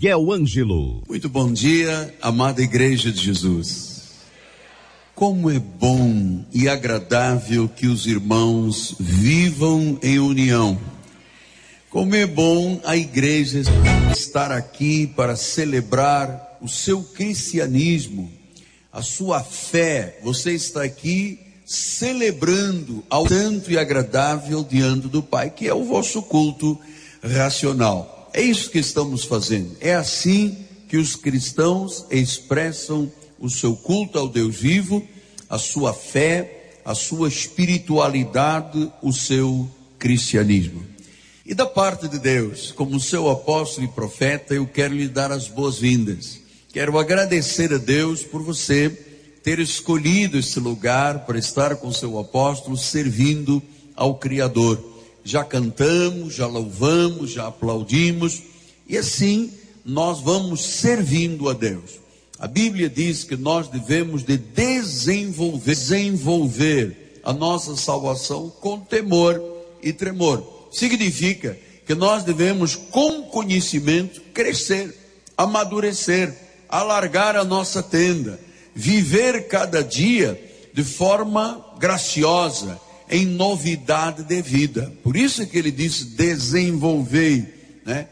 Miguel Ângelo. Muito bom dia, amada Igreja de Jesus. Como é bom e agradável que os irmãos vivam em união. Como é bom a igreja estar aqui para celebrar o seu cristianismo, a sua fé. Você está aqui celebrando ao santo e agradável diante do Pai, que é o vosso culto racional. É isso que estamos fazendo. É assim que os cristãos expressam o seu culto ao Deus vivo, a sua fé, a sua espiritualidade, o seu cristianismo. E da parte de Deus, como seu apóstolo e profeta, eu quero lhe dar as boas-vindas. Quero agradecer a Deus por você ter escolhido esse lugar para estar com seu apóstolo, servindo ao Criador. Já cantamos, já louvamos, já aplaudimos, e assim nós vamos servindo a Deus. A Bíblia diz que nós devemos de desenvolver a nossa salvação com temor e tremor. Significa que nós devemos, com conhecimento, crescer, amadurecer, alargar a nossa tenda, viver cada dia de forma graciosa, em novidade de vida. Por isso que ele disse desenvolvei, né?